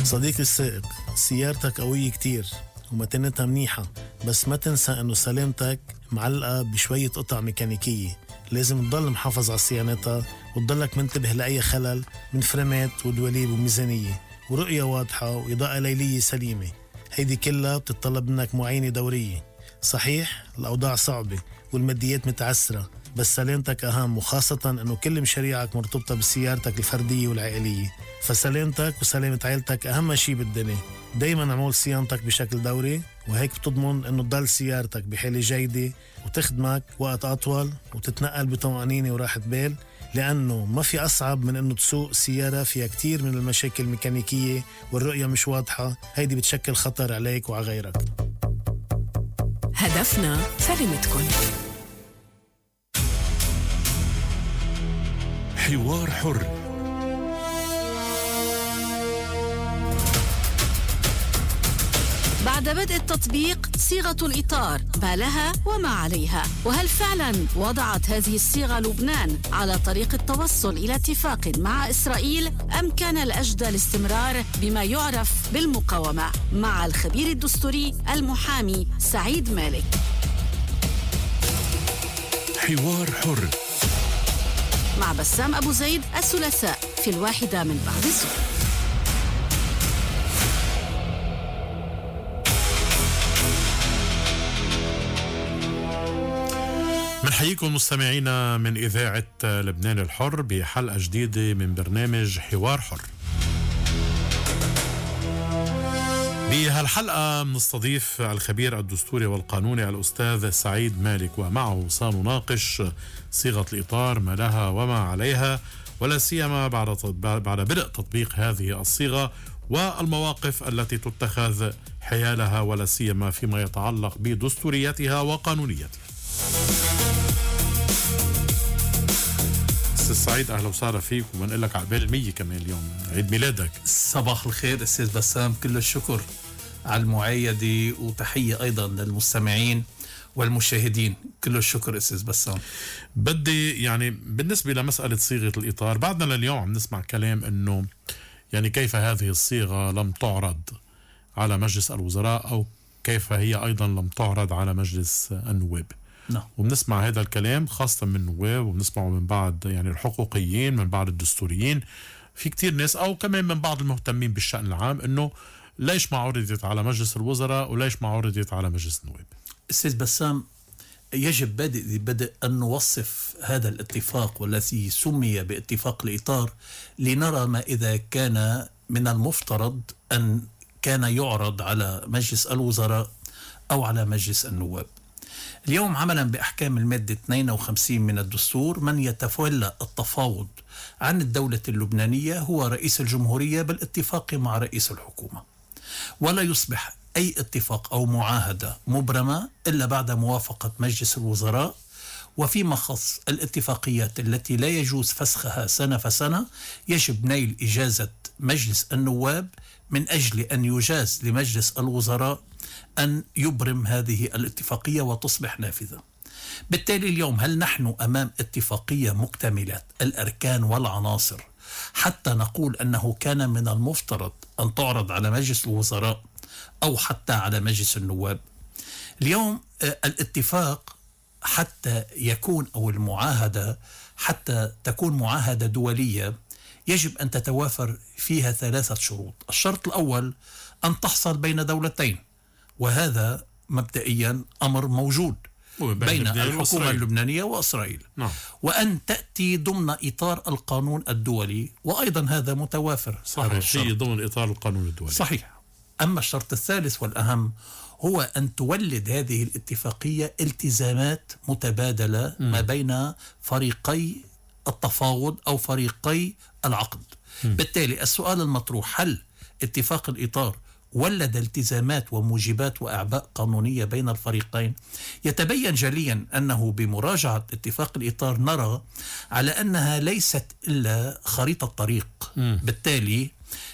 صديقي السائق، سيارتك قوية كتير ومتانتها منيحة، بس ما تنسى انه سلامتك معلقة بشوية قطع ميكانيكية. لازم تضل محافظ على صيانتها وتضلك منتبه لأي خلل من فريمات ودواليب وميزانية ورؤية واضحة وإضاءة ليلية سليمة. هيدي كلها بتتطلب منك معاينة دورية. صحيح الأوضاع صعبة والماديات متعسرة، بس سلامتك أهم، وخاصة أنه كل مشاريعك مرتبطة بسيارتك الفردية والعائلية. فسلامتك وسلامة عائلتك أهم شي بالدنيا. دايما عمول صيانتك بشكل دوري، وهيك بتضمن أنه تضل سيارتك بحالة جيدة وتخدمك وقت أطول وتتنقل بطمأنينة وراحة بال، لأنه ما في أصعب من أنه تسوق سيارة فيها كتير من المشاكل الميكانيكية والرؤية مش واضحة. هيدي بتشكل خطر عليك وعلى غيرك. هدفنا سلامتكم. حوار حر. بعد بدء التطبيق صيغة الإطار، ما لها وما عليها، وهل فعلا وضعت هذه الصيغة لبنان على طريق التوصل إلى اتفاق مع إسرائيل، أم كان الأجدى الاستمرار بما يعرف بالمقاومة؟ مع الخبير الدستوري المحامي سعيد مالك. حوار حر مع بسام أبو زيد الثلاثاء في 1 من بعد الظهر. منحييكم مستمعينا من إذاعة لبنان الحر بحلقة جديدة من برنامج حوار حر. بهالحلقة نستضيف الخبير الدستوري والقانوني الأستاذ سعيد مالك، ومعه سنناقش صيغة الإطار، ما لها وما عليها، ولا سيما بعد بدء تطبيق هذه الصيغة والمواقف التي تتخذ حيالها، ولا سيما فيما يتعلق بدستوريتها وقانونيتها. أستاذ سعيد أهلا وسهلا فيك، وبنقول لك عقبال 100 كمان اليوم، عيد ميلادك. صباح الخير أستاذ بسام، كل الشكر على المعايدة، وتحية أيضا للمستمعين والمشاهدين، كل الشكر أستاذ بسام. بدي يعني بالنسبة لمسألة صيغة الإطار، بعدنا لليوم عم نسمع كلام أنه يعني كيف هذه الصيغة لم تعرض على مجلس الوزراء، أو كيف هي أيضا لم تعرض على مجلس النواب. وبنسمع هذا الكلام خاصة من النواب، وبنسمعه من بعض يعني الحقوقيين، من بعض الدستوريين، في كتير ناس، أو كمان من بعض المهتمين بالشأن العام، أنه ليش ما عرضت على مجلس الوزراء وليش ما عرضت على مجلس النواب. أستاذ بسام، يجب بدء أن نوصف هذا الاتفاق والذي سمي باتفاق الإطار، لنرى ما إذا كان من المفترض أن كان يعرض على مجلس الوزراء أو على مجلس النواب. اليوم عملا بأحكام المادة 52 من الدستور، من يتولى التفاوض عن الدولة اللبنانية هو رئيس الجمهورية بالاتفاق مع رئيس الحكومة، ولا يصبح أي اتفاق أو معاهدة مبرمة إلا بعد موافقة مجلس الوزراء. وفيما خص الاتفاقيات التي لا يجوز فسخها سنة فسنة، يجب نيل إجازة مجلس النواب من أجل أن يجاز لمجلس الوزراء أن يبرم هذه الاتفاقية وتصبح نافذة. بالتالي اليوم هل نحن أمام اتفاقية مكتملة الأركان والعناصر حتى نقول أنه كان من المفترض أن تعرض على مجلس الوزراء أو حتى على مجلس النواب؟ اليوم الاتفاق حتى يكون، أو المعاهدة حتى تكون معاهدة دولية، يجب أن تتوافر فيها 3 شروط. الشرط الأول أن تحصل بين دولتين، وهذا مبدئيا أمر موجود بين الحكومة اللبنانية وإسرائيل. وأن تأتي ضمن إطار القانون الدولي، وأيضا هذا متوافر. صحيح، ضمن إطار القانون الدولي. صحيح. أما الشرط الثالث والأهم هو أن تولد هذه الاتفاقية التزامات متبادلة ما بين فريقي التفاوض أو فريقي العقد. بالتالي السؤال المطروح، هل اتفاق الإطار ولد التزامات وموجبات وأعباء قانونية بين الفريقين؟ يتبين جليا أنه بمراجعة اتفاق الإطار نرى على أنها ليست إلا خريطة طريق. بالتالي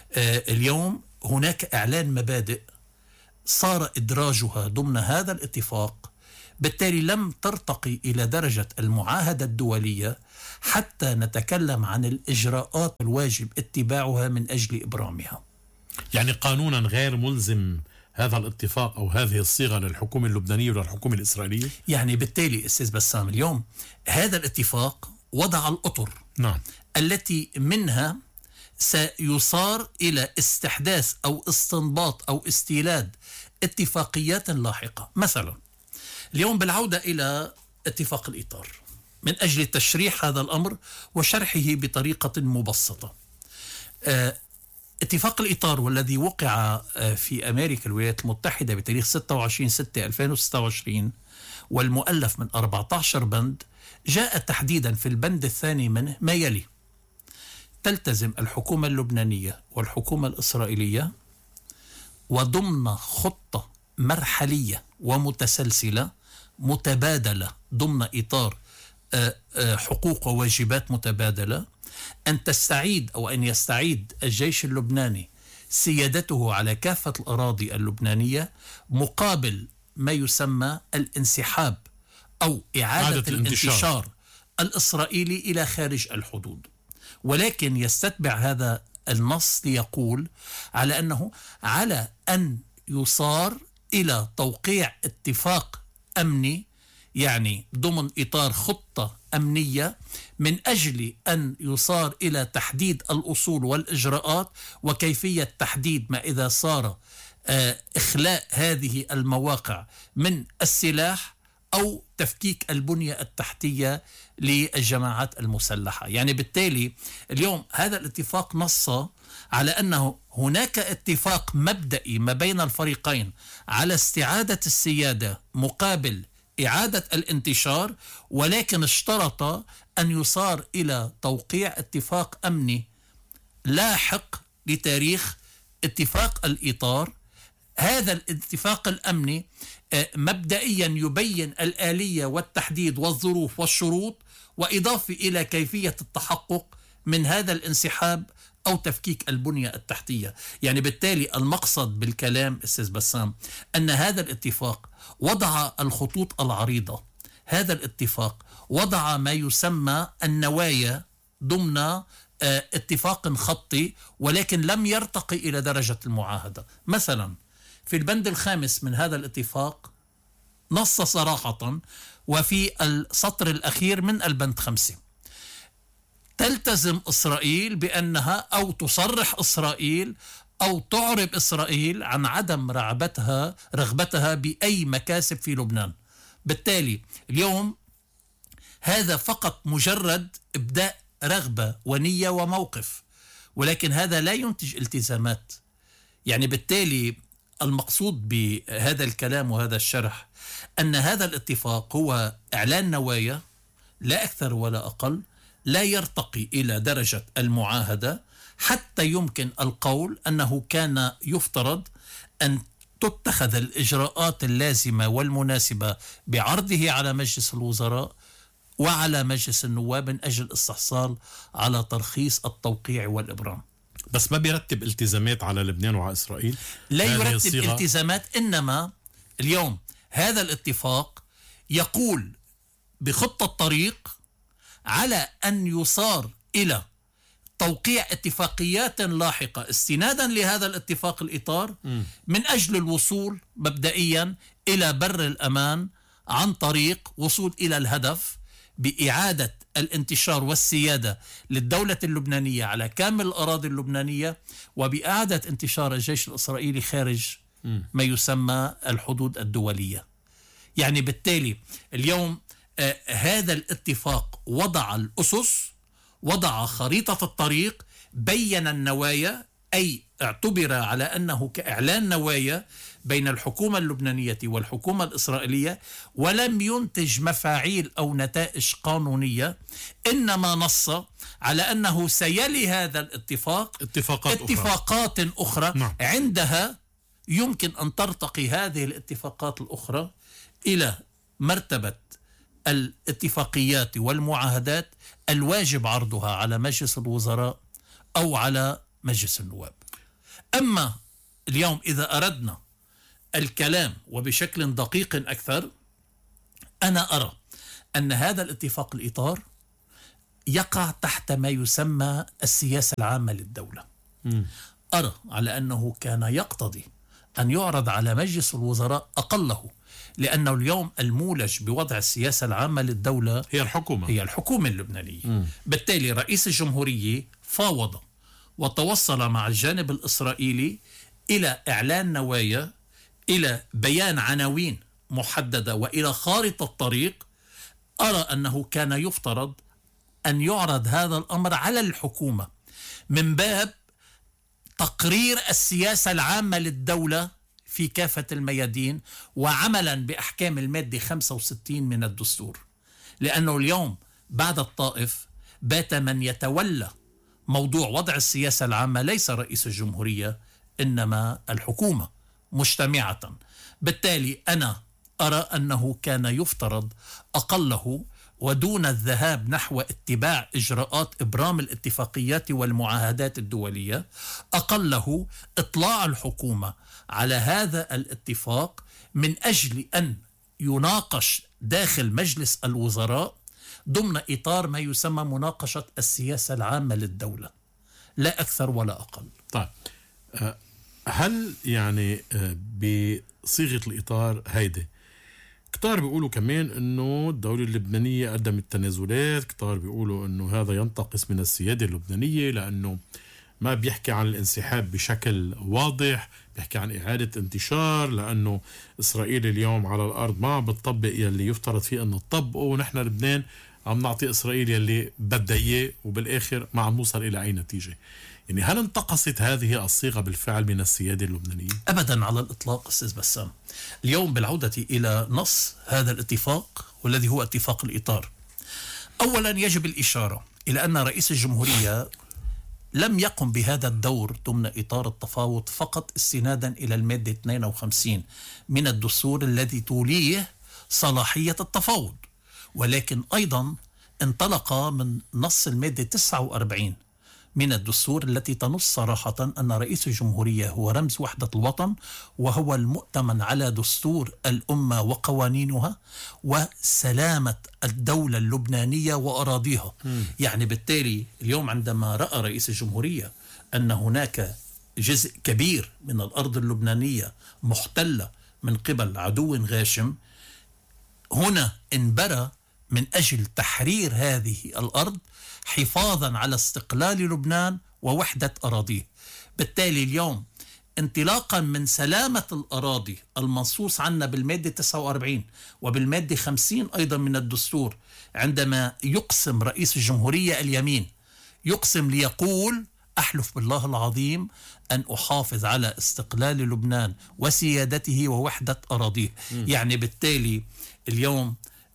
اليوم هناك إعلان مبادئ صار إدراجها ضمن هذا الاتفاق، بالتالي لم ترتقي إلى درجة المعاهدة الدولية حتى نتكلم عن الإجراءات الواجب اتباعها من أجل إبرامها. يعني قانونا غير ملزم هذا الاتفاق أو هذه الصيغة للحكومة اللبنانية وللحكومة الإسرائيلية؟ يعني بالتالي أستاذ بسام اليوم هذا الاتفاق وضع الأطر نعم. التي منها سيصار إلى استحداث أو استنباط أو استيلاد اتفاقيات لاحقة. مثلا اليوم بالعودة إلى اتفاق الإطار من أجل تشريح هذا الأمر وشرحه بطريقة مبسطة. اتفاق الإطار والذي وقع في أمريكا الولايات المتحدة بتاريخ 26/6/2026 والمؤلف من 14 بند، جاء تحديدا في البند الثاني منه ما يلي: تلتزم الحكومة اللبنانية والحكومة الإسرائيلية وضمن خطة مرحلية ومتسلسلة متبادلة ضمن إطار حقوق وواجبات متبادلة أن تستعيد أو أن يستعيد الجيش اللبناني سيادته على كافة الأراضي اللبنانية مقابل ما يسمى الانسحاب أو إعادة الانتشار الإسرائيلي إلى خارج الحدود. ولكن يستتبع هذا النص ليقول على أنه على أن يصار إلى توقيع اتفاق أمني، يعني ضمن إطار خطة أمنية من أجل أن يصار إلى تحديد الأصول والإجراءات وكيفية تحديد ما إذا صار إخلاء هذه المواقع من السلاح أو تفكيك البنية التحتية للجماعات المسلحة. يعني بالتالي اليوم هذا الاتفاق نص على أنه هناك اتفاق مبدئي ما بين الفريقين على استعادة السيادة مقابل إعادة الانتشار، ولكن اشترط أن يصار إلى توقيع اتفاق أمني لاحق لتاريخ اتفاق الإطار. هذا الاتفاق الأمني مبدئيا يبين الآلية والتحديد والظروف والشروط، وإضافة إلى كيفية التحقق من هذا الانسحاب أو تفكيك البنية التحتية. يعني بالتالي المقصد بالكلام أستاذ بسام أن هذا الاتفاق وضع الخطوط العريضة، هذا الاتفاق وضع ما يسمى النوايا ضمن اتفاق خطي، ولكن لم يرتقي إلى درجة المعاهدة. مثلا في البند الخامس من هذا الاتفاق نص صراحة وفي السطر الأخير من البند 5: تلتزم إسرائيل بأنها أو تصرح إسرائيل أو تعرب إسرائيل عن عدم رغبتها بأي مكاسب في لبنان. بالتالي اليوم هذا فقط مجرد إبداء رغبة ونية وموقف، ولكن هذا لا ينتج التزامات. يعني بالتالي المقصود بهذا الكلام وهذا الشرح أن هذا الاتفاق هو إعلان نوايا لا أكثر ولا أقل، لا يرتقي إلى درجة المعاهدة، حتى يمكن القول أنه كان يفترض أن تتخذ الإجراءات اللازمة والمناسبة بعرضه على مجلس الوزراء وعلى مجلس النواب من أجل الاستحصال على ترخيص التوقيع والإبرام. بس ما بيرتب التزامات على لبنان وعلى إسرائيل؟ لا يرتب التزامات، إنما اليوم هذا الاتفاق يقول بخطة طريق على أن يصار إلى توقيع اتفاقيات لاحقة استنادا لهذا الاتفاق الإطار من أجل الوصول مبدئيا إلى بر الأمان عن طريق وصول إلى الهدف بإعادة الانتشار والسيادة للدولة اللبنانية على كامل الأراضي اللبنانية، وبإعادة انتشار الجيش الإسرائيلي خارج ما يسمى الحدود الدولية. يعني بالتالي اليوم هذا الاتفاق وضع الأسس، وضع خريطة الطريق، بين النوايا، أي اعتبر على أنه كإعلان نوايا بين الحكومة اللبنانية والحكومة الإسرائيلية، ولم ينتج مفاعيل أو نتائج قانونية، إنما نص على أنه سيلي هذا الاتفاق اتفاقات أخرى. نعم. عندها يمكن أن ترتقي هذه الاتفاقات الأخرى إلى مرتبة الاتفاقيات والمعاهدات الواجب عرضها على مجلس الوزراء أو على مجلس النواب. أما اليوم إذا أردنا الكلام وبشكل دقيق أكثر، أنا أرى أن هذا الاتفاق الإطار يقع تحت ما يسمى السياسة العامة للدولة. أرى على أنه كان يقتضي أن يعرض على مجلس الوزراء أقله، لأنه اليوم المولج بوضع السياسة العامة للدولة هي الحكومة اللبنانية. بالتالي رئيس الجمهورية فاوض وتوصل مع الجانب الإسرائيلي إلى إعلان نوايا، إلى بيان عناوين محددة، وإلى خارطة طريق. أرى أنه كان يفترض أن يعرض هذا الأمر على الحكومة من باب تقرير السياسة العامة للدولة في كافة الميادين، وعملا بأحكام المادة 65 من الدستور. لأنه اليوم بعد الطائف بات من يتولى موضوع وضع السياسة العامة ليس رئيس الجمهورية، إنما الحكومة مجتمعة. بالتالي أنا أرى أنه كان يفترض أقله، ودون الذهاب نحو اتباع إجراءات إبرام الاتفاقيات والمعاهدات الدولية، أقله إطلاع الحكومة على هذا الاتفاق من أجل أن يناقش داخل مجلس الوزراء ضمن إطار ما يسمى مناقشة السياسة العامة للدولة، لا أكثر ولا أقل. طيب، هل يعني بصيغة الإطار هيدي كتار بيقولوا كمان انه الدولة اللبنانية قدمت تنازلات، كتار بيقولوا انه هذا ينتقص من السيادة اللبنانية لانه ما بيحكي عن الانسحاب بشكل واضح، بيحكي عن إعادة انتشار، لانه اسرائيل اليوم على الارض ما عم بتطبق يلي يفترض فيه انه تطبقه، ونحن لبنان عم نعطي اسرائيل يلي بدها اياه، وبالاخر ما عم نوصل الى اي نتيجة. يعني هل انتقصت هذه الصيغة بالفعل من السيادة اللبنانية؟ أبدا على الإطلاق أستاذ بسام. اليوم بالعودة إلى نص هذا الاتفاق والذي هو اتفاق الإطار، أولا يجب الإشارة إلى أن رئيس الجمهورية لم يقم بهذا الدور ضمن إطار التفاوض فقط استنادا إلى المادة 52 من الدستور الذي توليه صلاحية التفاوض، ولكن أيضا انطلق من نص المادة 49 من الدستور التي تنص صراحة أن رئيس الجمهورية هو رمز وحدة الوطن، وهو المؤتمن على دستور الأمة وقوانينها وسلامة الدولة اللبنانية وأراضيها. يعني بالتالي اليوم عندما رأى رئيس الجمهورية أن هناك جزء كبير من الأرض اللبنانية محتلة من قبل عدو غاشم، هنا انبرى من أجل تحرير هذه الأرض حفاظا على استقلال لبنان ووحدة أراضيه. بالتالي اليوم انطلاقا من سلامة الأراضي المنصوص عنها بالمادة 49 وبالمادة 50 أيضا من الدستور، عندما يقسم رئيس الجمهورية اليمين، يقسم ليقول أحلف بالله العظيم أن أحافظ على استقلال لبنان وسيادته ووحدة أراضيه. يعني بالتالي اليوم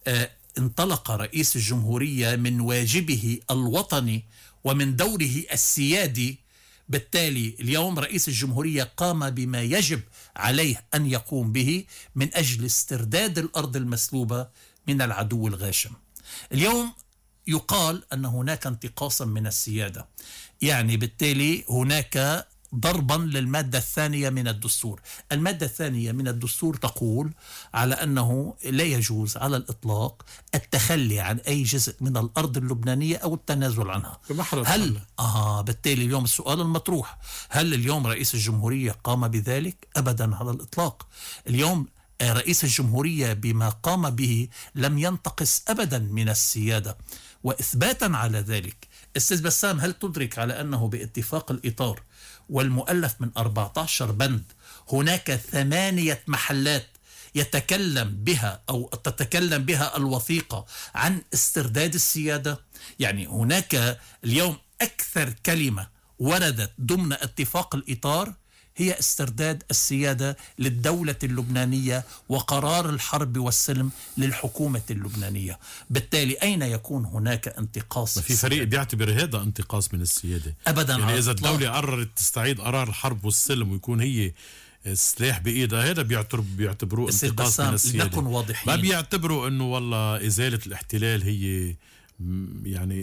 انطلق رئيس الجمهورية من واجبه الوطني ومن دوره السيادي. بالتالي اليوم رئيس الجمهورية قام بما يجب عليه أن يقوم به من أجل استرداد الأرض المسلوبة من العدو الغاشم. اليوم يقال أن هناك انتقاصا من السيادة، يعني بالتالي هناك ضربا للمادة الثانية من الدستور. المادة الثانية من الدستور تقول على أنه لا يجوز على الإطلاق التخلي عن أي جزء من الأرض اللبنانية أو التنازل عنها. هل بالتالي اليوم السؤال المطروح، هل اليوم رئيس الجمهورية قام بذلك؟ أبدا على الإطلاق. اليوم رئيس الجمهورية بما قام به لم ينتقص أبدا من السيادة. وإثباتا على ذلك أستاذ بسام، هل تدرك على أنه باتفاق الإطار والمؤلف من 14 بند هناك 8 محلات يتكلم بها أو تتكلم بها الوثيقة عن استرداد السيادة؟ يعني هناك اليوم أكثر كلمة وردت ضمن اتفاق الإطار هي استرداد السيادة للدولة اللبنانية وقرار الحرب والسلم للحكومة اللبنانية. بالتالي أين يكون هناك انتقاص؟ في فريق بيعتبر هذا انتقاص من السيادة أبدا. يعني إذا الدولة قررت تستعيد قرار الحرب والسلم ويكون هي السلاح بإيدها، هذا بيعتبروه انتقاص من السيادة. لنكن واضحين، ما بيعتبروا أنه والله إزالة الاحتلال هي يعني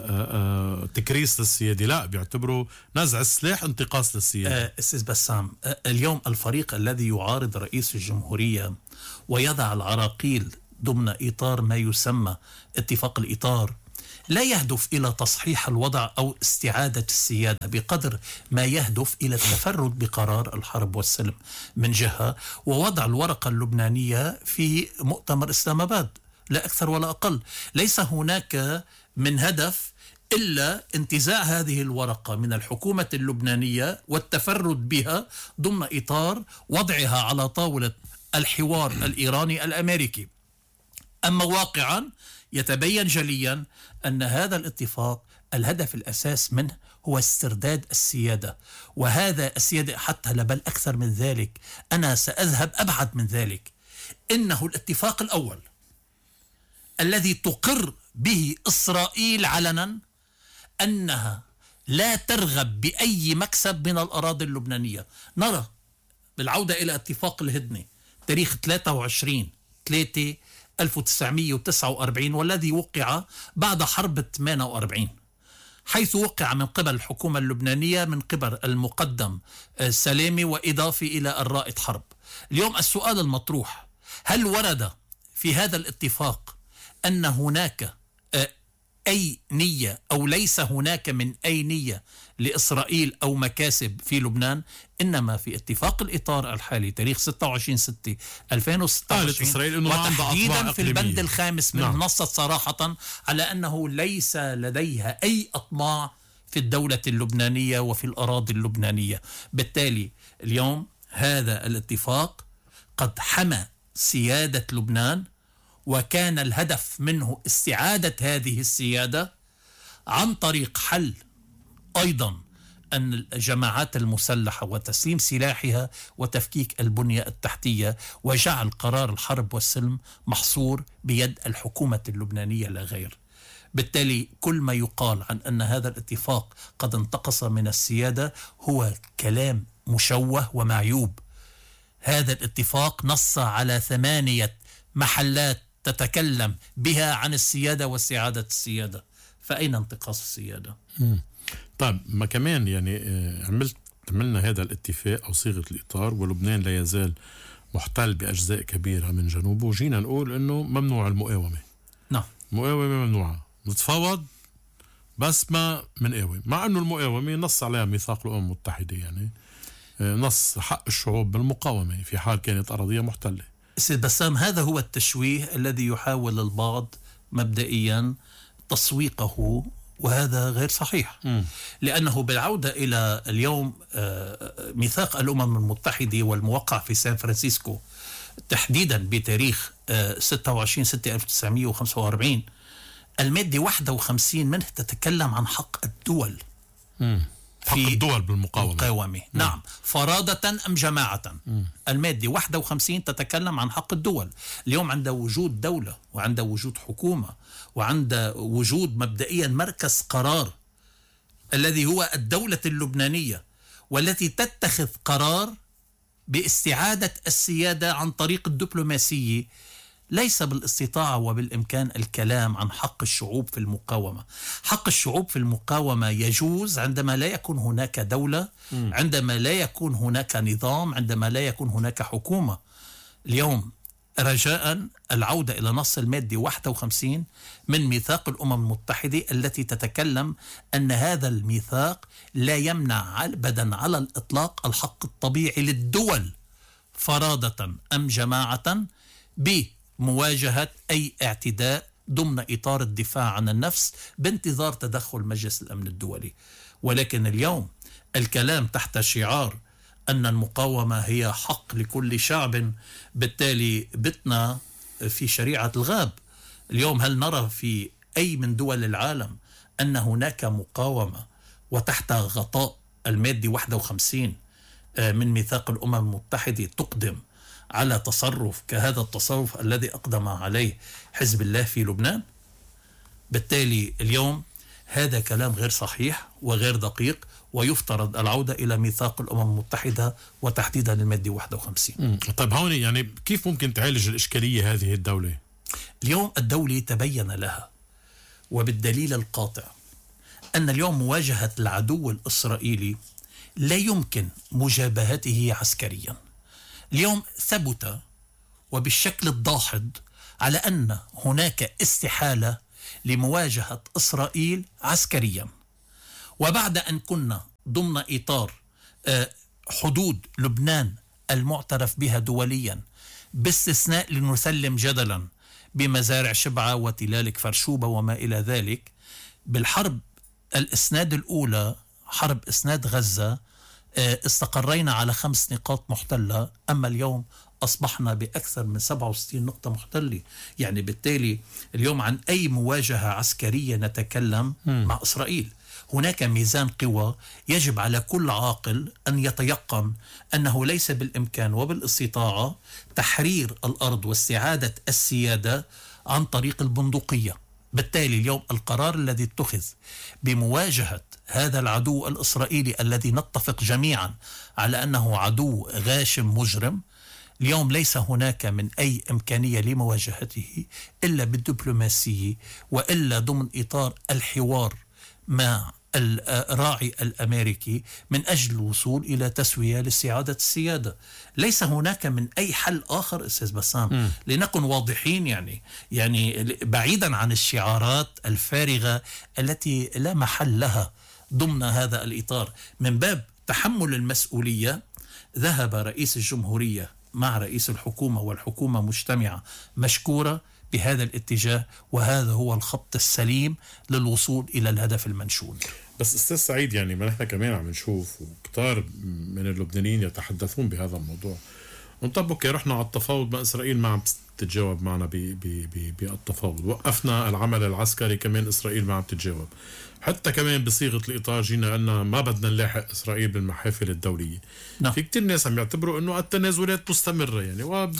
تكريس للسيادة، لا، بيعتبروا نزع السلاح انتقاص للسيادة. أستاذ بسام، اليوم الفريق الذي يعارض رئيس الجمهورية ويضع العراقيل ضمن إطار ما يسمى اتفاق الإطار لا يهدف إلى تصحيح الوضع أو استعادة السيادة بقدر ما يهدف إلى التفرد بقرار الحرب والسلم من جهة، ووضع الورقة اللبنانية في مؤتمر إسلام آباد، لا أكثر ولا أقل. ليس هناك من هدف إلا انتزاع هذه الورقة من الحكومة اللبنانية والتفرد بها ضمن إطار وضعها على طاولة الحوار الإيراني الأمريكي. أما واقعا يتبين جليا أن هذا الاتفاق الهدف الأساس منه هو استرداد السيادة، وهذا السيادة حتى بل أكثر من ذلك، أنا سأذهب أبعد من ذلك. إنه الاتفاق الأول الذي تقر به إسرائيل علنا أنها لا ترغب بأي مكسب من الأراضي اللبنانية. نرى بالعودة إلى اتفاق الهدنة تاريخ 23/3/1949 والذي وقع بعد حرب 48، حيث وقع من قبل الحكومة اللبنانية من قبل المقدم سلامي وإضافة إلى الرائد حرب. اليوم السؤال المطروح: هل ورد في هذا الاتفاق أن هناك أي نية أو ليس هناك من أي نية لإسرائيل أو مكاسب في لبنان؟ إنما في اتفاق الإطار الحالي تاريخ 26/6/2026 وتحديدا في البند الخامس منه نصت صراحة على أنه ليس لديها أي أطماع في الدولة اللبنانية وفي الأراضي اللبنانية. بالتالي اليوم هذا الاتفاق قد حمى سيادة لبنان، وكان الهدف منه استعادة هذه السيادة عن طريق حل أيضا أن الجماعات المسلحة وتسليم سلاحها وتفكيك البنية التحتية، وجعل قرار الحرب والسلم محصور بيد الحكومة اللبنانية لا غير. بالتالي كل ما يقال عن أن هذا الاتفاق قد انتقص من السيادة هو كلام مشوه ومعيوب. هذا الاتفاق نص على 8 محلات تتكلم بها عن السيادة واستعادة السيادة، فأين انتقاص السيادة؟ طيب ما كمان يعني عملنا هذا الاتفاق أو صيغة الإطار، ولبنان لا يزال محتل بأجزاء كبيرة من جنوبه، وجينا نقول إنه ممنوع المقاومة. نعم، المقاومة ممنوعة، نتفاوض بس ما منقاوم، مع إنه المقاومة نص عليها ميثاق الأمم المتحدة، يعني نص حق الشعوب بالمقاومة في حال كانت أراضيها محتلة. سيد بسام، هذا هو التشويه الذي يحاول البعض مبدئيا تسويقه، وهذا غير صحيح. لأنه بالعودة إلى اليوم ميثاق الأمم المتحدة والموقع في سان فرانسيسكو تحديدا بتاريخ 26/6/1945 المادة 51 منه تتكلم عن حق الدول حق الدول بالمقاومة. نعم، فرادة أم جماعة. المادة 51 تتكلم عن حق الدول. اليوم عند وجود دولة وعند وجود حكومة وعند وجود مبدئيا مركز قرار الذي هو الدولة اللبنانية، والتي تتخذ قرار باستعادة السيادة عن طريق الدبلوماسية، ليس بالاستطاعة وبالإمكان الكلام عن حق الشعوب في المقاومة. حق الشعوب في المقاومة يجوز عندما لا يكون هناك دولة، عندما لا يكون هناك نظام، عندما لا يكون هناك حكومة. اليوم رجاء العودة إلى نص المادة 51 من ميثاق الأمم المتحدة التي تتكلم أن هذا الميثاق لا يمنع أبدا على الإطلاق الحق الطبيعي للدول فرادة أم جماعة بمواجهة أي اعتداء ضمن إطار الدفاع عن النفس بانتظار تدخل مجلس الأمن الدولي. ولكن اليوم الكلام تحت شعار أن المقاومة هي حق لكل شعب، بالتالي بتنا في شريعة الغاب. اليوم هل نرى في أي من دول العالم أن هناك مقاومة وتحت غطاء المادة 51 من ميثاق الأمم المتحدة تقدم على تصرف كهذا التصرف الذي أقدم عليه حزب الله في لبنان؟ بالتالي اليوم هذا كلام غير صحيح وغير دقيق، ويفترض العودة إلى ميثاق الأمم المتحدة وتحديدا المادة 51. طيب هون يعني كيف ممكن تعالج الإشكالية هذه الدولة؟ اليوم الدولة تبين لها وبالدليل القاطع أن اليوم مواجهة العدو الإسرائيلي لا يمكن مجابهته عسكريا. اليوم ثبت وبالشكل الداحض على أن هناك استحالة لمواجهة إسرائيل عسكريا. وبعد أن كنا ضمن إطار حدود لبنان المعترف بها دوليا، باستثناء لنسلم جدلا بمزارع شبعة وتلال كفر شوبة وما إلى ذلك، بالحرب الإسناد الأولى حرب إسناد غزة استقرينا على 5 نقاط محتلة، أما اليوم أصبحنا بأكثر من 67 نقطة محتلة. يعني بالتالي اليوم عن أي مواجهة عسكرية نتكلم مع إسرائيل. هناك ميزان قوى يجب على كل عاقل أن يتيقن أنه ليس بالإمكان وبالاستطاعة تحرير الأرض واستعادة السيادة عن طريق البندقية. بالتالي اليوم القرار الذي اتخذ بمواجهة هذا العدو الإسرائيلي الذي نتفق جميعا على أنه عدو غاشم مجرم، اليوم ليس هناك من أي إمكانية لمواجهته إلا بالدبلوماسية، وإلا ضمن إطار الحوار مع الراعي الأمريكي من أجل الوصول إلى تسوية لاستعادة السيادة. ليس هناك من أي حل آخر أستاذ بسام، لنكن واضحين. يعني بعيدا عن الشعارات الفارغة التي لا محل لها ضمن هذا الإطار، من باب تحمل المسؤولية ذهب رئيس الجمهورية مع رئيس الحكومة، والحكومة مجتمعة مشكورة بهذا الاتجاه، وهذا هو الخط السليم للوصول إلى الهدف المنشود. بس أستاذ سعيد، يعني ما نحن كمان عم نشوف وكتار من اللبنانيين يتحدثون بهذا الموضوع، ونطبق رحنا على التفاوض مع إسرائيل ما عم تتجاوب معنا بالتفاوض، وقفنا العمل العسكري كمان إسرائيل ما عم تتجاوب، حتى كمان بصيغة الإطار جينا قلنا ما بدنا نلاحق إسرائيل بالمحافل الدولية. في كتير ناس عم يعتبروا أنه التنازلات مستمرة، يعني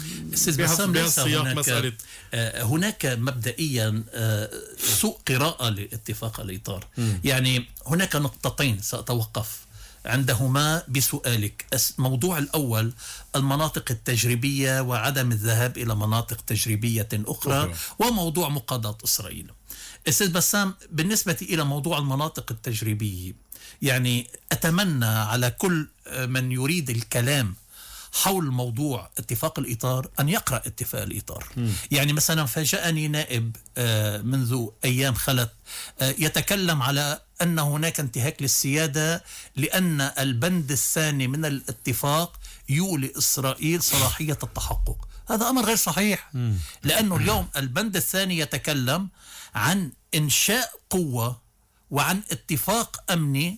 بهالسياق مسألة هناك مبدئيا سوء قراءة لاتفاق الإطار. يعني هناك نقطتين سأتوقف عندهما بسؤالك. موضوع الأول المناطق التجريبية وعدم الذهاب إلى مناطق تجريبية أخرى، وموضوع مقاضاة إسرائيل. أستاذ بسام، بالنسبة إلى موضوع المناطق التجريبية، يعني أتمنى على كل من يريد الكلام حول موضوع اتفاق الإطار أن يقرأ اتفاق الإطار. يعني مثلا فاجأني نائب منذ أيام خلت يتكلم على أن هناك انتهاك للسيادة لأن البند الثاني من الاتفاق يولي إسرائيل صلاحية التحقق. هذا أمر غير صحيح، لأنه اليوم البند الثاني يتكلم عن إنشاء قوة وعن اتفاق أمني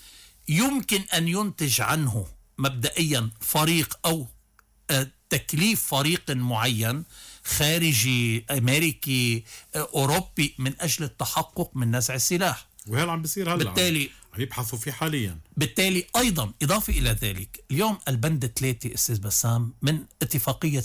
يمكن أن ينتج عنه مبدئيا فريق أو تكليف فريق معين خارجي أمريكي أوروبي من أجل التحقق من نزع السلاح. وهذا عم بيصير هلا، بالتالي عم يبحثوا فيه حاليا. بالتالي أيضا إضافة إلى ذلك، اليوم البند 3 أستاذ بسام من اتفاقية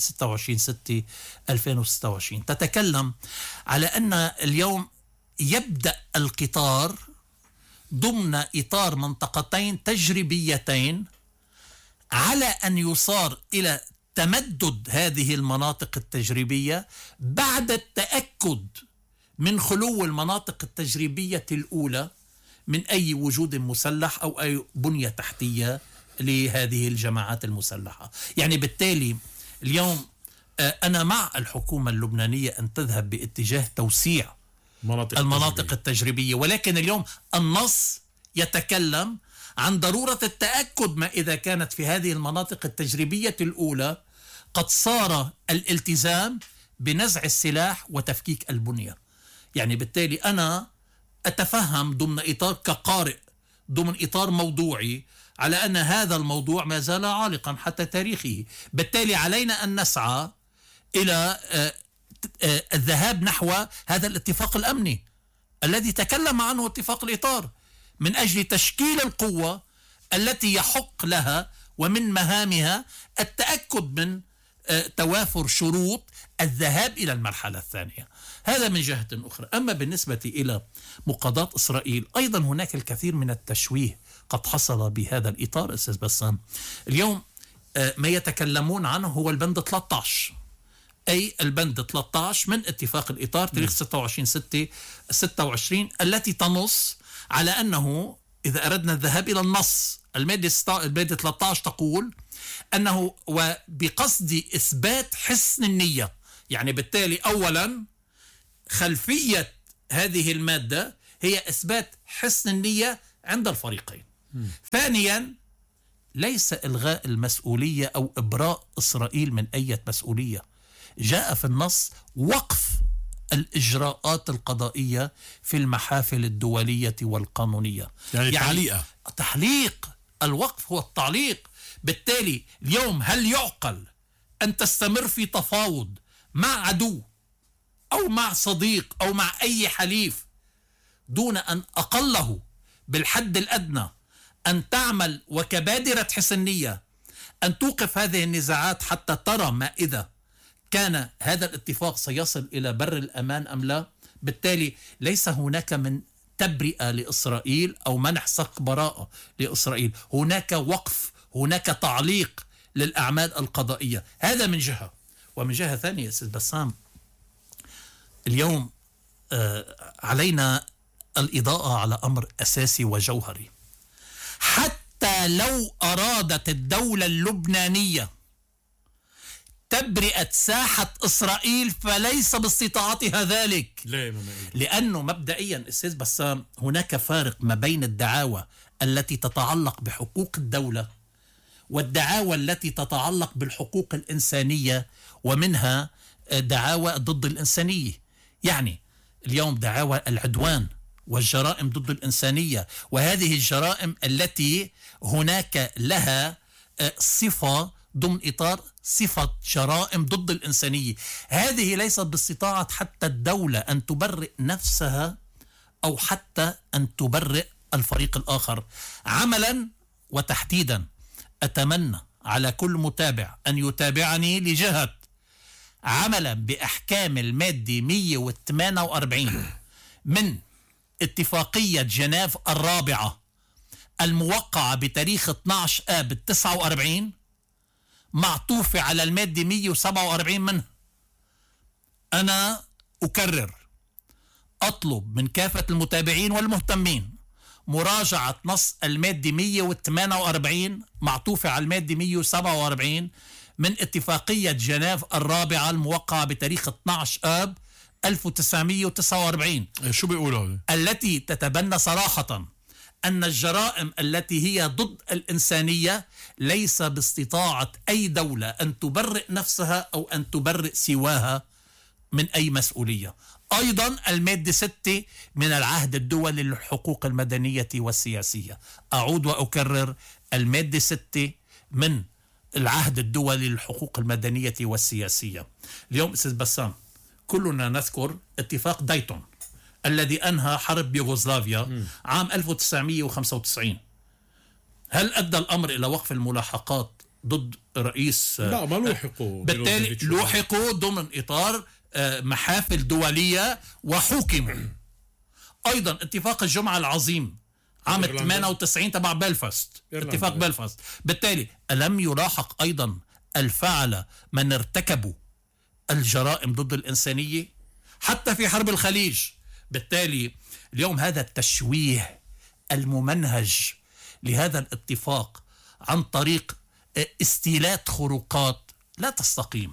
26/6/2026 تتكلم على أن اليوم يبدأ القطار ضمن إطار منطقتين تجريبيتين على أن يصار إلى تمدد هذه المناطق التجريبية بعد التأكد من خلو المناطق التجريبية الأولى من أي وجود مسلح أو أي بنية تحتية لهذه الجماعات المسلحة. يعني بالتالي اليوم أنا مع الحكومة اللبنانية أن تذهب باتجاه توسيع المناطق التجريبية، ولكن اليوم النص يتكلم عن ضرورة التأكد ما إذا كانت في هذه المناطق التجريبية الأولى قد صار الالتزام بنزع السلاح وتفكيك البنية. يعني بالتالي أنا أتفهم ضمن إطار كقارئ ضمن إطار موضوعي على أن هذا الموضوع ما زال عالقا حتى تاريخه. بالتالي علينا أن نسعى إلى الذهاب نحو هذا الاتفاق الأمني الذي تكلم عنه اتفاق الإطار من أجل تشكيل القوة التي يحق لها ومن مهامها التأكد من توافر شروط الذهاب إلى المرحلة الثانية. هذا من جهة أخرى. أما بالنسبة إلى مقاضاة إسرائيل، أيضا هناك الكثير من التشويه قد حصل بهذا الإطار أستاذ بسام. اليوم ما يتكلمون عنه هو البند 13، أي البند 13 من اتفاق الإطار تاريخ 26/6/26 التي تنص على أنه إذا أردنا الذهاب إلى النص، المادة 13 تقول أنه وبقصد إثبات حسن النية. يعني بالتالي أولا خلفية هذه المادة هي إثبات حسن النية عند الفريقين. ثانيا، ليس إلغاء المسؤولية أو إبراء إسرائيل من أي مسؤولية. جاء في النص وقف الإجراءات القضائية في المحافل الدولية والقانونية، يعني تعليقة. تحليق. الوقف هو التعليق. بالتالي اليوم هل يعقل أن تستمر في تفاوض مع عدو أو مع صديق أو مع أي حليف دون أن أقله بالحد الأدنى أن تعمل وكبادرة حسنية أن توقف هذه النزاعات حتى ترى ما إذا كان هذا الاتفاق سيصل إلى بر الأمان أم لا؟ بالتالي ليس هناك من تبرئة لإسرائيل أو منح سق براءة لإسرائيل، هناك وقف، هناك تعليق للأعمال القضائية. هذا من جهة. ومن جهة ثانية أستاذ بسام، اليوم علينا الإضاءة على أمر أساسي وجوهري. حتى لو أرادت الدولة اللبنانية تبرئة ساحة إسرائيل فليس باستطاعتها ذلك. لأنه مبدئيا أستاذ بسام هناك فارق ما بين الدعاوى التي تتعلق بحقوق الدولة والدعاوى التي تتعلق بالحقوق الإنسانية، ومنها دعاوى ضد الإنسانية. يعني اليوم دعاوى العدوان والجرائم ضد الإنسانية، وهذه الجرائم التي هناك لها صفة ضمن إطار صفة جرائم ضد الإنسانية، هذه ليست باستطاعة حتى الدولة أن تبرئ نفسها أو حتى أن تبرئ الفريق الآخر. عملا وتحديدا أتمنى على كل متابع أن يتابعني لجهة عملا بأحكام المادة 148 من اتفاقية جنيف الرابعة الموقعة بتاريخ 12 آب 49 معطوفة على المادة 147 منها. أنا أكرر، أطلب من كافة المتابعين والمهتمين مراجعة نص المادة 148 معطوفة على المادة 147 من اتفاقية جنيف الرابعة الموقعة بتاريخ 12 آب 1949. شو بيقولوا؟ التي تتبنى صراحة أن الجرائم التي هي ضد الإنسانية ليس باستطاعة أي دولة أن تبرئ نفسها أو أن تبرئ سواها من أي مسؤولية. أيضا المادة 6 من العهد الدولي للحقوق المدنية والسياسية، أعود وأكرر، المادة 6 من العهد الدولي للحقوق المدنية والسياسية. اليوم أستاذ بسام كلنا نذكر اتفاق دايتون الذي أنهى حرب يوغوسلافيا عام 1995. هل أدى الأمر إلى وقف الملاحقات ضد رئيس؟ لا، ما لوحقوا. بالتالي لوحقوا ضمن إطار محافل دولية وحكموا. أيضا اتفاق الجمعة العظيم عام 98 تبع بلفاست، اتفاق بلفاست. بالتالي ألم يلاحق أيضا الفعل من ارتكبوا الجرائم ضد الإنسانية حتى في حرب الخليج؟ بالتالي اليوم هذا التشويه الممنهج لهذا الاتفاق عن طريق استيلات خروقات لا تستقيم،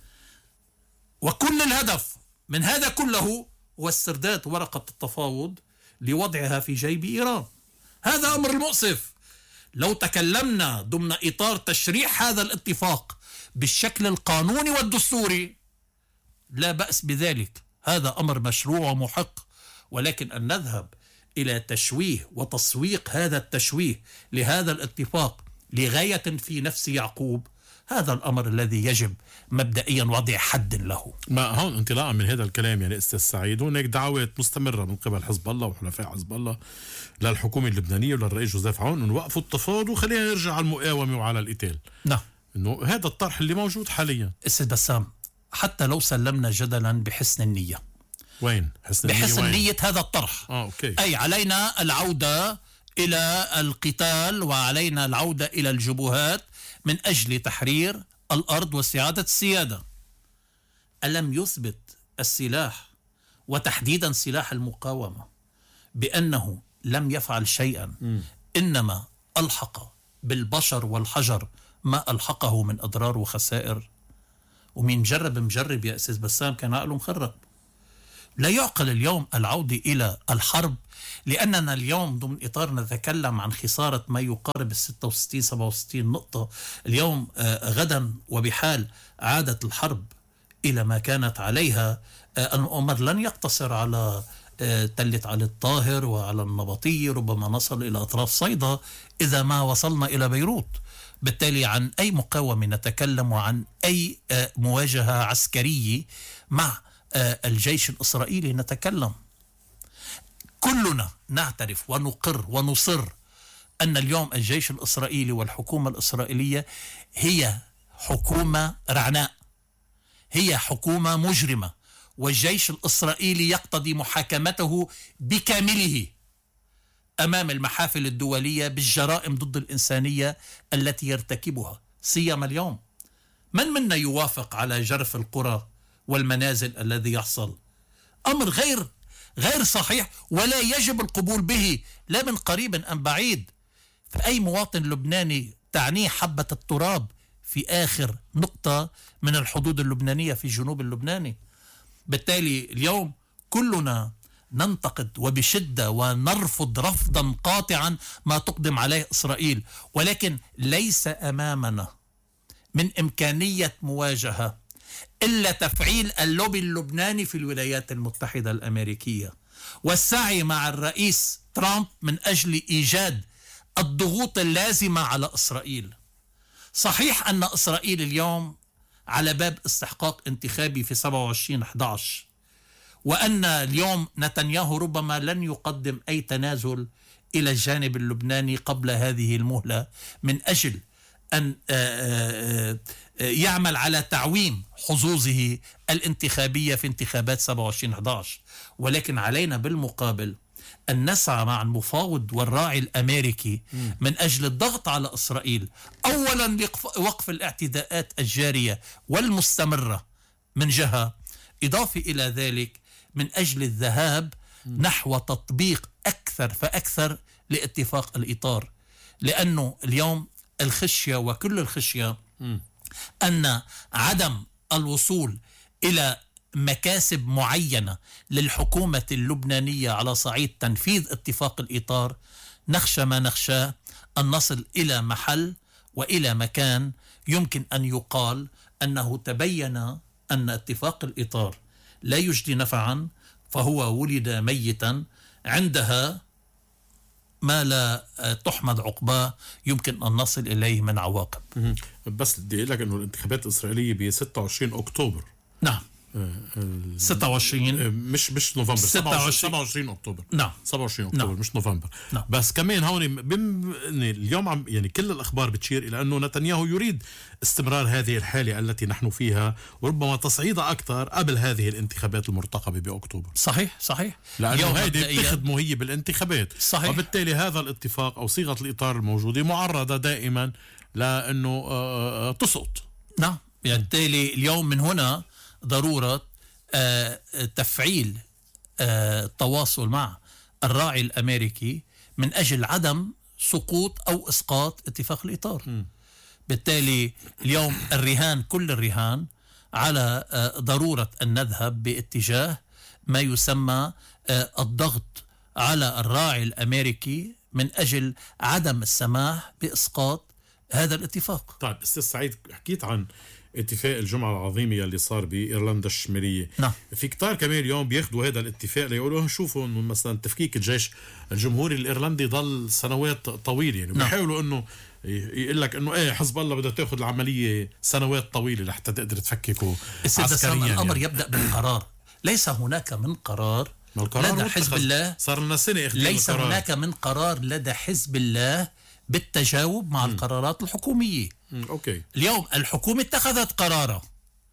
وكل الهدف من هذا كله هو استرداد ورقة التفاوض لوضعها في جيب إيران. هذا أمر مؤسف. لو تكلمنا ضمن إطار تشريح هذا الاتفاق بالشكل القانوني والدستوري لا بأس بذلك، هذا أمر مشروع ومحق، ولكن أن نذهب إلى تشويه وتسويق هذا التشويه لهذا الاتفاق لغاية في نفس يعقوب، هذا الأمر الذي يجب مبدئيا وضع حد له. ما هون انطلاقا من هذا الكلام يعني أستاذ سعيد، هناك دعوات مستمرة من قبل حزب الله وحلفاء حزب الله للحكومة اللبنانية وللرئيس جوزيف عون أن وقفوا التفاوض وخلينا نرجع على المقاومة وعلى القتال. نعم، إنه هذا الطرح اللي موجود حاليا. أستاذ بسام، حتى لو سلمنا جدلا بحسن النية، وين بحسن نية هذا الطرح؟ أوكي. أي علينا العودة إلى القتال وعلينا العودة إلى الجبهات من أجل تحرير الأرض واستعادة السيادة. ألم يثبت السلاح وتحديدا سلاح المقاومة بأنه لم يفعل شيئا، إنما ألحق بالبشر والحجر ما ألحقه من أضرار وخسائر؟ ومين مجرب يا أستاذ بسام كان عقله مخرب. لا يعقل اليوم العودة إلى الحرب، لأننا اليوم ضمن إطار نتكلم عن خسارة ما يقارب 66-67 نقطة اليوم. غدا وبحال عادت الحرب إلى ما كانت عليها، الأمر لن يقتصر على تلة علي الطاهر وعلى النبطية، ربما نصل إلى أطراف صيدا إذا ما وصلنا إلى بيروت. بالتالي عن أي مقاومة نتكلم، وعن أي مواجهة عسكرية مع الجيش الإسرائيلي نتكلم. كلنا نعترف ونقر ونصر أن اليوم الجيش الإسرائيلي والحكومة الإسرائيلية هي حكومة رعناء، هي حكومة مجرمة، والجيش الإسرائيلي يقتضي محاكمته بكامله أمام المحافل الدولية بالجرائم ضد الإنسانية التي يرتكبها. سيما اليوم من منا يوافق على جرف القرى والمنازل الذي يحصل؟ أمر غير صحيح، ولا يجب القبول به لا من قريب أم بعيد. فأي مواطن لبناني تعنيه حبة التراب في آخر نقطة من الحدود اللبنانية في الجنوب اللبناني. بالتالي اليوم كلنا ننتقد وبشدة ونرفض رفضا قاطعا ما تقدم عليه إسرائيل، ولكن ليس أمامنا من إمكانية مواجهة إلا تفعيل اللوبي اللبناني في الولايات المتحدة الأمريكية، والسعي مع الرئيس ترامب من أجل إيجاد الضغوط اللازمة على إسرائيل. صحيح أن إسرائيل اليوم على باب استحقاق انتخابي في 27/11، وأن اليوم نتنياهو ربما لن يقدم أي تنازل إلى الجانب اللبناني قبل هذه المهلة من أجل أن يعمل على تعويم حظوظه الانتخابية في انتخابات 27/11. ولكن علينا بالمقابل أن نسعى مع المفاوض والراعي الأمريكي من أجل الضغط على إسرائيل، أولا لوقف الاعتداءات الجارية والمستمرة من جهة، إضافة إلى ذلك من أجل الذهاب نحو تطبيق أكثر فأكثر لاتفاق الإطار. لأنه اليوم الخشية وكل الخشية أن عدم الوصول إلى مكاسب معينة للحكومة اللبنانية على صعيد تنفيذ اتفاق الإطار، نخشى ما نخشاه أن نصل إلى محل وإلى مكان يمكن أن يقال أنه تبين أن اتفاق الإطار لا يجدي نفعا، فهو ولد ميتا. عندها ما لا تحمد عقباه يمكن أن نصل إليه من عواقب. بس بدي أقول لك أنه الانتخابات الإسرائيلية ب 26 أكتوبر. نعم 26 مش نوفمبر، 27 أكتوبر. نعم 27 أكتوبر. نعم. مش نوفمبر. نعم. بس كمان هون اليوم يعني كل الأخبار بتشير إلى أنه نتنياهو يريد استمرار هذه الحالة التي نحن فيها، وربما تصعيدها أكثر قبل هذه الانتخابات المرتقبة بأكتوبر. صحيح لأنه هذه بتخدمه هي بالانتخابات. صحيح. وبالتالي هذا الاتفاق أو صيغة الإطار الموجودة معرضة دائما لأنه تسقط. نعم. بالتالي اليوم من هنا ضرورة تفعيل التواصل مع الراعي الأمريكي من أجل عدم سقوط أو إسقاط اتفاق الإطار. بالتالي اليوم كل الرهان على ضرورة أن نذهب باتجاه ما يسمى الضغط على الراعي الأمريكي من أجل عدم السماح بإسقاط هذا الاتفاق. طيب أستاذ سعيد، حكيت عن اتفاق الجمعة العظيمة اللي صار بإيرلندا الشمالية. نعم. في كتار كمان اليوم بياخدوا هذا الاتفاق ليقولوا شوفوا انه مثلا تفكيك الجيش الجمهوري الإيرلندي ضل سنوات طويلة، يعني بيحاولوا انه يقول لك انه حزب الله بدها تاخذ العملية سنوات طويلة لحتى تقدر تفككه عسكريا. الأمر يعني يبدأ بالقرار، ليس هناك من قرار لدى حزب الله. صار لنا سنة ليس هناك من قرار لدى حزب الله بالتجاوب مع القرارات الحكومية. أوكي. اليوم الحكومة اتخذت قرارها،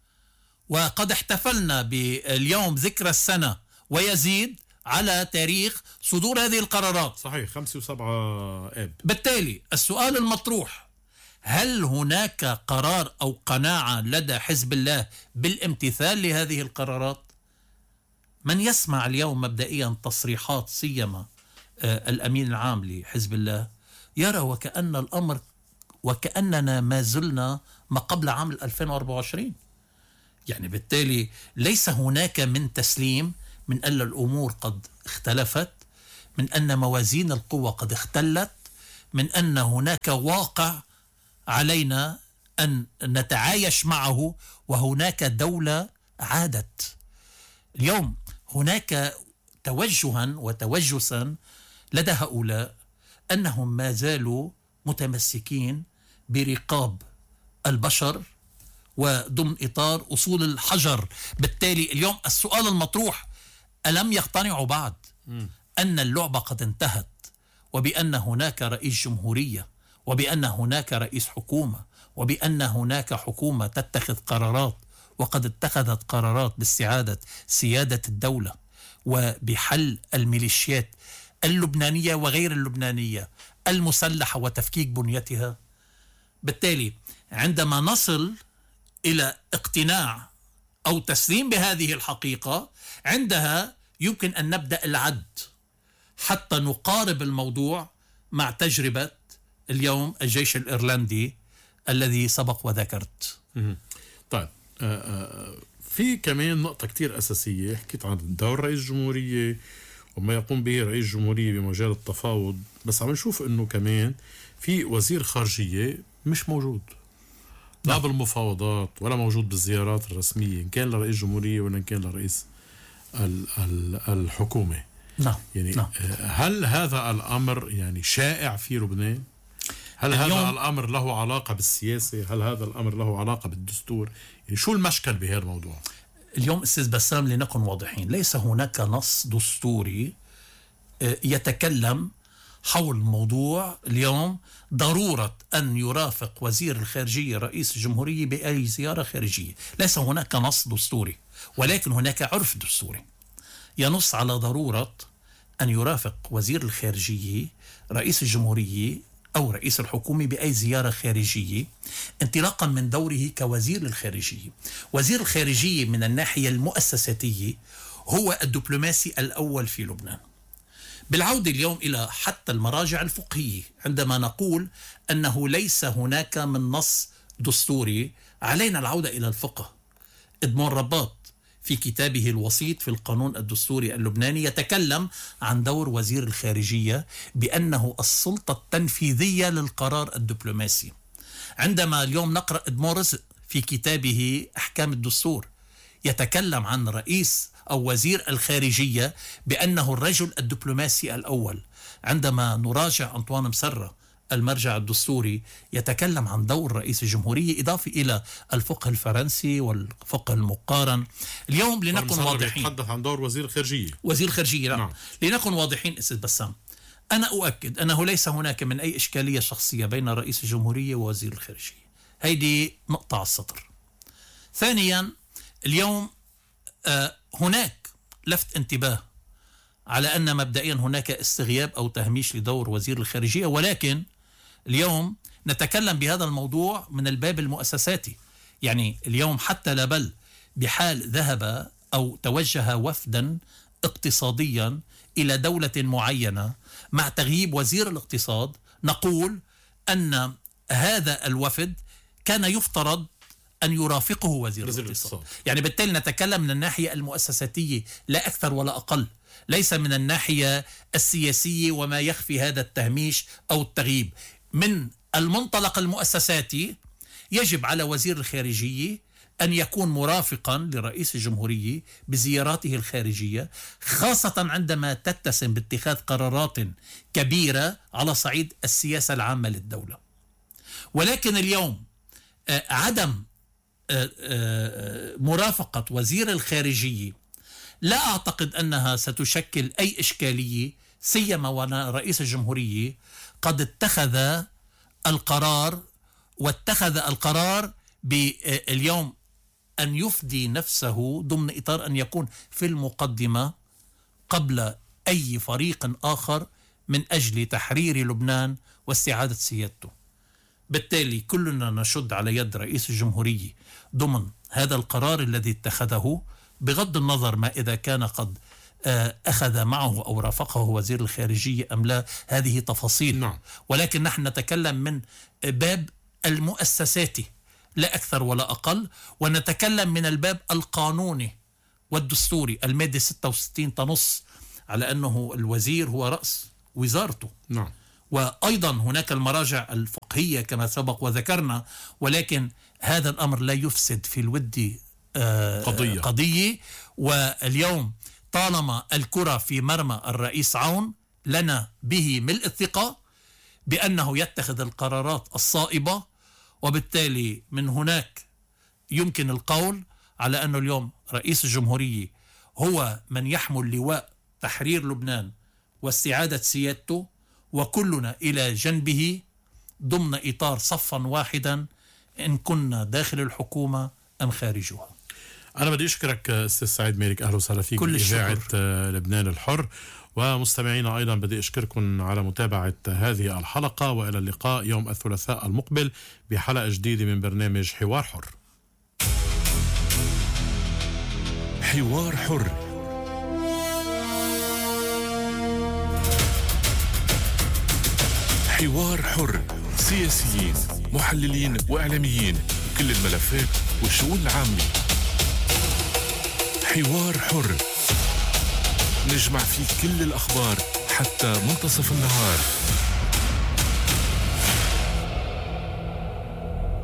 وقد احتفلنا باليوم ذكرى السنة ويزيد على تاريخ صدور هذه القرارات. صحيح 5 و7 آب. بالتالي السؤال المطروح، هل هناك قرار أو قناعة لدى حزب الله بالامتثال لهذه القرارات؟ من يسمع اليوم مبدئيا تصريحات سيما الأمين العام لحزب الله يرى وكأن الأمر وكأننا ما زلنا ما قبل عام 2024. يعني بالتالي ليس هناك من تسليم من أن الأمور قد اختلفت، من أن موازين القوى قد اختلت، من أن هناك واقع علينا أن نتعايش معه، وهناك دولة عادت. اليوم هناك توجها وتوجسا لدى هؤلاء أنهم ما زالوا متمسكين برقاب البشر وضمن إطار أصول الحجر. بالتالي اليوم السؤال المطروح: ألم يقتنعوا بعد أن اللعبة قد انتهت، وبأن هناك رئيس جمهورية، وبأن هناك رئيس حكومة، وبأن هناك حكومة تتخذ قرارات، وقد اتخذت قرارات باستعادة سيادة الدولة وبحل الميليشيات اللبنانية وغير اللبنانية المسلحة وتفكيك بنيتها؟ بالتالي عندما نصل إلى اقتناع أو تسليم بهذه الحقيقة، عندها يمكن أن نبدأ العد حتى نقارب الموضوع مع تجربة اليوم الجيش الإيرلندي الذي سبق وذكرت. طيب، في كمان نقطة كتير أساسية، حكيت عن دور رئيس الجمهورية وما يقوم به رئيس الجمهورية بمجال التفاوض، بس عم نشوف أنه كمان في وزير خارجية مش موجود لا بالمفاوضات ولا موجود بالزيارات الرسمية، إن كان لرئيس الجمهورية ولا إن كان لرئيس الحكومة. يعني هل هذا الأمر يعني شائع في لبنان؟ هل هذا الأمر له علاقة بالسياسة؟ هل هذا الأمر له علاقة بالدستور؟ يعني شو المشكل بهذا الموضوع؟ اليوم أستاذ بسام، لنكن واضحين، ليس هناك نص دستوري يتكلم حول موضوع اليوم ضرورة أن يرافق وزير الخارجية رئيس الجمهورية بأي زيارة خارجية. ليس هناك نص دستوري، ولكن هناك عرف دستوري ينص على ضرورة أن يرافق وزير الخارجية رئيس الجمهورية أو رئيس الحكومة بأي زيارة خارجية، انطلاقا من دوره كوزير الخارجية. وزير الخارجية من الناحية المؤسساتية هو الدبلوماسي الأول في لبنان. بالعودة اليوم إلى حتى المراجع الفقهية، عندما نقول أنه ليس هناك من نص دستوري، علينا العودة إلى الفقه. إدمون رباط في كتابه الوسيط في القانون الدستوري اللبناني يتكلم عن دور وزير الخارجية بأنه السلطة التنفيذية للقرار الدبلوماسي. عندما اليوم نقرأ إدمون رزق في كتابه أحكام الدستور يتكلم عن رئيس أو وزير الخارجية بأنه الرجل الدبلوماسي الأول. عندما نراجع أنطوان مسرة المرجع الدستوري يتكلم عن دور رئيس الجمهورية، إضافة إلى الفقه الفرنسي والفقه المقارن. اليوم لنكن واضحين، يتحدث عن دور وزير الخارجية. وزير الخارجية نعم. لنكن واضحين أستاذ بسام، أنا أؤكد أنه ليس هناك من أي إشكالية شخصية بين رئيس الجمهورية ووزير الخارجية. هيدي نقطة على السطر. ثانيا، اليوم هناك لفت انتباه على أن مبدئيا هناك استغياب أو تهميش لدور وزير الخارجية، ولكن اليوم نتكلم بهذا الموضوع من الباب المؤسساتي. يعني اليوم حتى لا بل بحال ذهب أو توجه وفدا اقتصاديا إلى دولة معينة مع تغييب وزير الاقتصاد، نقول أن هذا الوفد كان يفترض أن يرافقه وزير الاقتصاد. يعني بالتالي نتكلم من الناحية المؤسساتية لا أكثر ولا أقل، ليس من الناحية السياسية وما يخفي هذا التهميش أو التغييب. من المنطلق المؤسساتي يجب على وزير الخارجية أن يكون مرافقا لرئيس الجمهورية بزياراته الخارجية، خاصة عندما تتسم باتخاذ قرارات كبيرة على صعيد السياسة العامة للدولة. ولكن اليوم عدم مرافقة وزير الخارجية لا أعتقد أنها ستشكل أي إشكالية، سيما وأن رئيس الجمهورية قد اتخذ القرار باليوم أن يفدي نفسه ضمن إطار أن يكون في المقدمة قبل أي فريق آخر من أجل تحرير لبنان واستعادة سيادته. بالتالي كلنا نشد على يد رئيس الجمهورية ضمن هذا القرار الذي اتخذه، بغض النظر ما إذا كان قد أخذ معه أو رافقه وزير الخارجية أم لا، هذه تفاصيل. ولكن نحن نتكلم من باب المؤسساتي لا أكثر ولا أقل، ونتكلم من الباب القانوني والدستوري المادة 66 تنص على أنه الوزير هو رأس وزارته. نعم. وأيضا هناك المراجع الفقهية كما سبق وذكرنا، ولكن هذا الأمر لا يفسد في الود قضية. واليوم طالما الكرة في مرمى الرئيس عون لنا به ملء الثقة بأنه يتخذ القرارات الصائبة، وبالتالي من هناك يمكن القول على أنه اليوم رئيس الجمهورية هو من يحمل لواء تحرير لبنان واستعادة سيادته، وكلنا إلى جنبه ضمن إطار صفا واحدا إن كنا داخل الحكومة أم خارجها. أنا بدي أشكرك أستاذ سعيد مالك، أهلا وسهلا فيك بإذاعة لبنان الحر. ومستمعينا أيضا بدي أشكركم على متابعة هذه الحلقة، وإلى اللقاء يوم الثلاثاء المقبل بحلقة جديدة من برنامج حوار حر. حوار حر، حوار حر، سياسيين، محللين وإعلاميين، كل الملفات والشؤون العامة. حوار حر، نجمع فيه كل الأخبار حتى منتصف النهار.